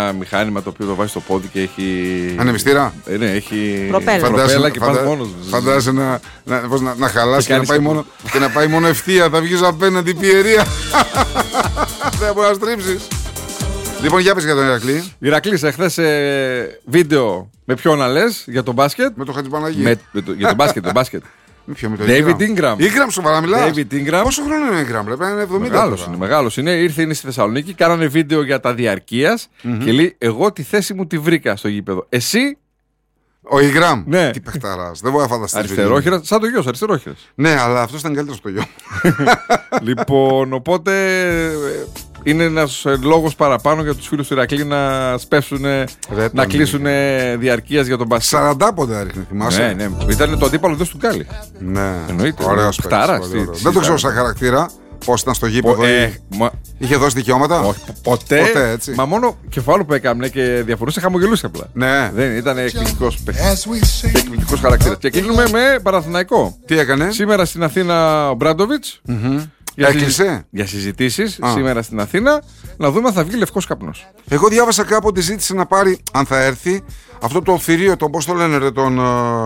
ένα μηχάνημα το οποίο το βάζει στο πόδι και έχει. Ανεμιστήρα. Ναι, έχει. Προπέλα και πας μόνος. Φαντάζεσαι να χαλάσει και να πάει μόνο ευθεία. Θα βγεις απέναντι πιερία. Δεν μπορεί να στρίψεις. Λοιπόν, για πες για τον Ηρακλή. Ηρακλής, εχθές βίντεο με ποιον να λες για τον μπάσκετ. Με τον Χατζηπαναγή. Για τον μπάσκετ. Με τον David Ingram. Ingram, σοβαρά μιλάς. David Ingram. Πόσο χρόνο είναι ο Ingram, πρέπει να είναι 70. Μεγάλος είναι. Είναι στη Θεσσαλονίκη, κάνανε βίντεο για τα διαρκείας και λέει: εγώ τη θέση μου τη βρήκα στο γήπεδο. Εσύ. Ο Ingram. Ναι. Τι παιχταράς. Δεν μπορώ να φανταστείς. Αριστερόχειρα, σαν το γιος, αριστερόχειρας. Ναι, αλλά αυτός ήταν καλύτερος στο γιο. Λοιπόν, οπότε είναι ένας λόγος παραπάνω για τους φίλους του Ηρακλή να σπεύσουν, να κλείσουν διαρκείας για τον μπάσκετ. 40 πόντα έριχνε, θυμάσαι. Ναι. Ήταν το αντίπαλο δεν του Γκάλι. Ναι. Εννοείται. Ωραίος Φτάρας. Δεν το ξέρω σαν χαρακτήρα. Πώς ήταν στο γήπεδο. Είχε δώσει δικαιώματα. Όχι, ποτέ έτσι. Μα μόνο κεφάλου που έκαμνε και διαφορούσε, χαμογελούσε απλά. Ναι. Δεν ήταν εκπληκτικός χαρακτήρας. Και κλείνουμε με Παναθηναϊκό. Τι έκανε? Σήμερα στην Αθήνα ο Μπράντοβιτς. Έκλεισε. Για συζητήσεις σήμερα στην Αθήνα. Να δούμε αν θα βγει λευκός καπνός. Εγώ διάβασα κάπου ότι ζήτησε να πάρει, αν θα έρθει, αυτό το θηρίο, τον πώς το λένε, τον.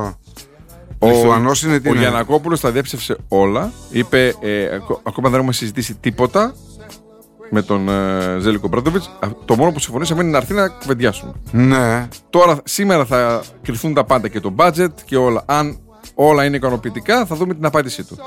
Ο Γιαννακόπουλος τα διέψευσε όλα. Είπε ακόμα δεν έχουμε συζητήσει τίποτα με τον Ζέλικο Μπράντοβιτς. Το μόνο που συμφωνήσαμε είναι να έρθει να κουβεντιάσουμε. Ναι. Τώρα σήμερα θα κρυθούν τα πάντα και το budget και όλα. Αν όλα είναι ικανοποιητικά θα δούμε την απάντησή του.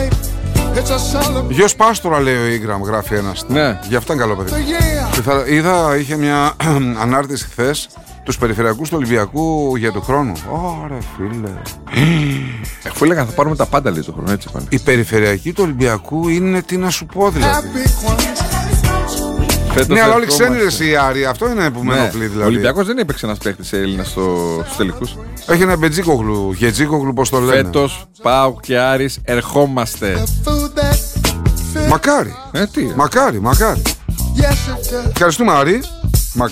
Γιος Πάστορα λέει ο Ingram, γράφει ένας. Ναι. Γι' αυτό είναι καλό παιδί. Είδα, είχε μια ανάρτηση χθες τους περιφερειακούς του Ολυμπιακού για του χρόνου. Ωραία, φίλε. Αφού έλεγαν θα πάρουμε τα πάντα λέει το χρόνο, έτσι πάνε. Οι περιφερειακοί του Ολυμπιακού είναι τι να σου πω δηλαδή. Ναι, αλλά όλοι ξένοι ρε η Άρη, αυτό είναι που με ενοχλεί δηλαδή. Ο Ολυμπιακός δεν έπαιξε ένας παίκτης Έλληνας στους τελικούς. Έχει ένα Μπετζίκογλου, Γετζίκογλου πώς το λένε. Φέτος, ΠΑΟΚ και Άρης ερχόμαστε. Μακάρι. Τι. Μακάρι. Ευχαριστούμε Άρη.